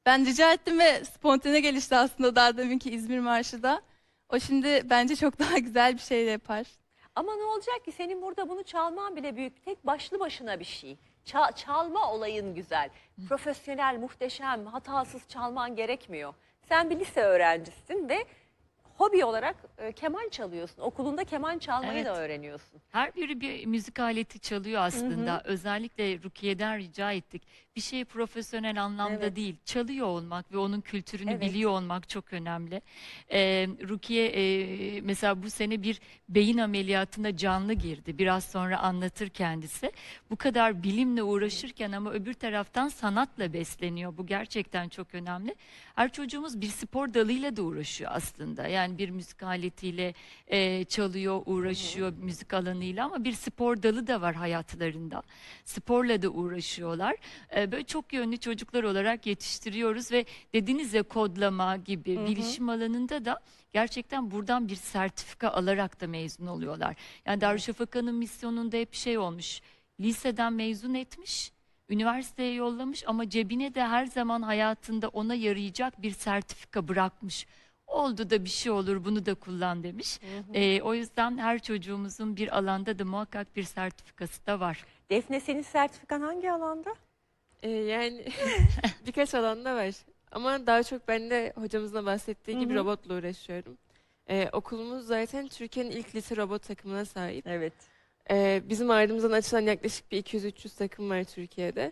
Ben rica ettim ve spontane gelişti aslında daha deminki İzmir Marşı da. O şimdi bence çok daha güzel bir şey de yapar. Ama ne olacak ki senin burada bunu çalman bile büyük, tek başlı başına bir şey. Çalma olayın güzel. Profesyonel, muhteşem, hatasız çalman gerekmiyor. Sen bir lise öğrencisin ve hobi olarak keman çalıyorsun. Okulunda keman çalmayı da öğreniyorsun. Her biri bir müzik aleti çalıyor aslında. Özellikle Rukiye'den rica ettik. Bir şeyi profesyonel anlamda değil, çalıyor olmak ve onun kültürünü biliyor olmak çok önemli. Rukiye mesela bu sene bir beyin ameliyatına canlı girdi. Biraz sonra anlatır kendisi. Bu kadar bilimle uğraşırken ama öbür taraftan sanatla besleniyor. Bu gerçekten çok önemli. Her çocuğumuz bir spor dalıyla da uğraşıyor aslında. Yani bir müzik aletiyle çalıyor, uğraşıyor müzik alanıyla ama bir spor dalı da var hayatlarında. Sporla da uğraşıyorlar. Böyle çok yönlü çocuklar olarak yetiştiriyoruz ve dediğiniz ya kodlama gibi bilişim alanında da gerçekten buradan bir sertifika alarak da mezun oluyorlar. Yani Darüşşafaka'nın misyonunda hep şey olmuş. Liseden mezun etmiş, üniversiteye yollamış ama cebine de her zaman hayatında ona yarayacak bir sertifika bırakmış. Oldu da bir şey olur bunu da kullan demiş. O yüzden her çocuğumuzun bir alanda da muhakkak bir sertifikası da var. Defne, senin sertifikan hangi alanda? Yani birkaç alanda var. Ama daha çok ben de hocamızın da bahsettiği gibi robotla uğraşıyorum. Okulumuz zaten Türkiye'nin ilk lise robot takımına sahip. Evet. Bizim ardımızdan açılan yaklaşık bir 200-300 takım var Türkiye'de.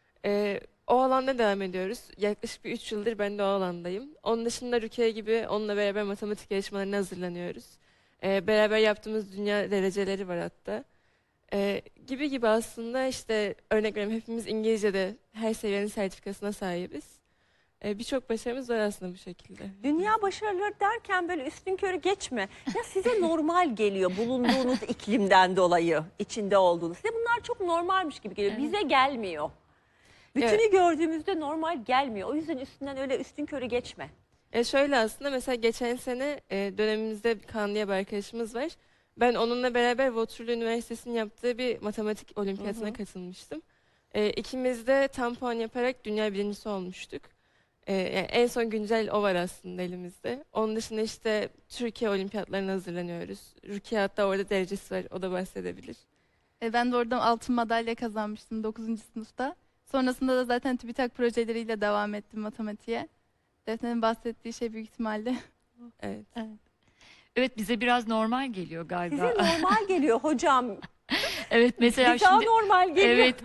O alanda devam ediyoruz. Yaklaşık bir 3 yıldır ben de o alandayım. Onun dışında Rukiye gibi onunla beraber matematik yarışmalarına hazırlanıyoruz. Beraber yaptığımız dünya dereceleri var hatta. Gibi aslında işte örnek veriyorum, hepimiz İngilizce'de her seviyenin sertifikasına sahibiz. Birçok başarımız var aslında bu şekilde. Dünya başarıları derken böyle üstünkörü geçme. Ya size normal geliyor bulunduğunuz iklimden dolayı, içinde olduğunuz. Size bunlar çok normalmiş gibi geliyor. Bize gelmiyor. Bütünü gördüğümüzde normal gelmiyor. O yüzden üstünden öyle üstünkörü geçme. Şöyle aslında mesela geçen sene dönemimizde Kaan diye bir arkadaşımız var. Ben onunla beraber Waterloo Üniversitesi'nin yaptığı bir matematik olimpiyatına katılmıştım. İkimiz de tam puan yaparak dünya birincisi olmuştuk. Yani en son güncel o var aslında elimizde. Onun dışında işte Türkiye olimpiyatlarına hazırlanıyoruz. Rukiye hatta orada derecesi var, o da bahsedebilir. Ben de oradan altın madalya kazanmıştım 9. sınıfta. Sonrasında da zaten TÜBİTAK projeleriyle devam ettim matematiğe. Defne'nin bahsettiği şey büyük ihtimalle. Evet. Evet, bize biraz normal geliyor galiba. Size normal geliyor hocam. Evet, mesela Bir daha şimdi normal geliyor. evet,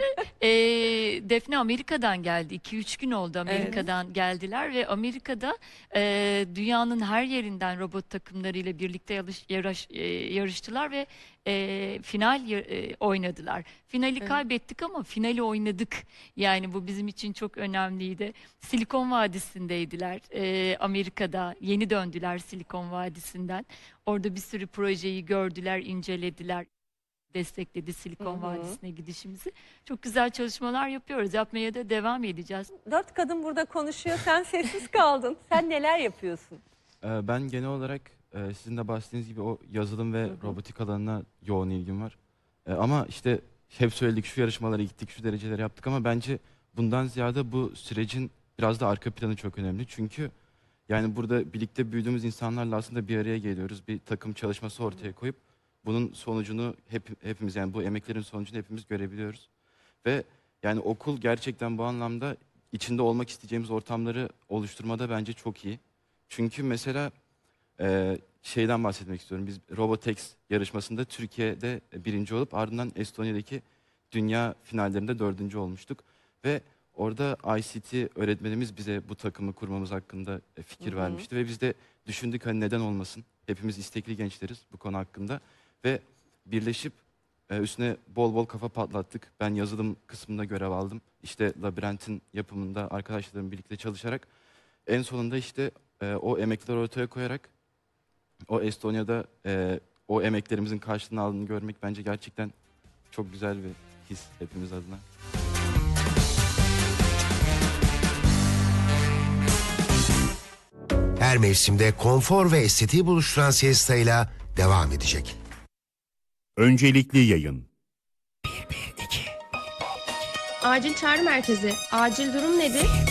Defne Amerika'dan geldi. 2-3 gün oldu Amerika'dan geldiler ve Amerika'da dünyanın her yerinden robot takımlarıyla birlikte yarıştılar ve final oynadılar. Finali kaybettik ama finali oynadık. Yani bu bizim için çok önemliydi. Silikon Vadisi'ndeydiler Amerika'da. Yeni döndüler Silikon Vadisi'nden. Orada bir sürü projeyi gördüler, incelediler. Destekledi Silikon Vadisi'ne gidişimizi. Çok güzel çalışmalar yapıyoruz. Yapmaya da devam edeceğiz. 4 kadın burada konuşuyor. Sen sessiz kaldın. Sen neler yapıyorsun? Ben genel olarak sizin de bahsettiğiniz gibi o yazılım ve robotik alanına yoğun ilgim var. Ama işte hep söyledik, şu yarışmalara gittik, şu dereceleri yaptık ama bence bundan ziyade bu sürecin biraz da arka planı çok önemli. Çünkü yani burada birlikte büyüdüğümüz insanlarla aslında bir araya geliyoruz. Bir takım çalışması ortaya koyup bunun sonucunu hepimiz, yani bu emeklerin sonucunu hepimiz görebiliyoruz. Ve yani okul gerçekten bu anlamda içinde olmak isteyeceğimiz ortamları oluşturmada bence çok iyi. Çünkü mesela şeyden bahsetmek istiyorum. Biz Robotex yarışmasında Türkiye'de birinci olup ardından Estonya'daki dünya finallerinde 4. olmuştuk. Ve orada ICT öğretmenimiz bize bu takımı kurmamız hakkında fikir vermişti. Ve biz de düşündük, hani neden olmasın? Hepimiz istekli gençleriz bu konu hakkında. Ve birleşip üstüne bol bol kafa patlattık. Ben yazılım kısmında görev aldım. İşte labirentin yapımında arkadaşlarımla birlikte çalışarak en sonunda işte o emekleri ortaya koyarak o Estonya'da o emeklerimizin karşılığını aldığını görmek bence gerçekten çok güzel bir his hepimiz adına. Her mevsimde konfor ve estetiği buluşturan siestayla devam edecek. Öncelikli yayın. Acil çağrı merkezi. Acil durum nedir?